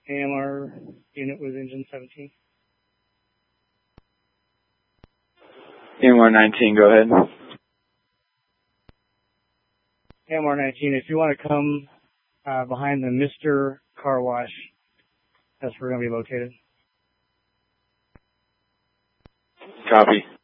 AMR unit with engine 17. AMR 19, go ahead. AMR 19, if you want to come behind the Mr. Car Wash, that's where we're going to be located. Copy.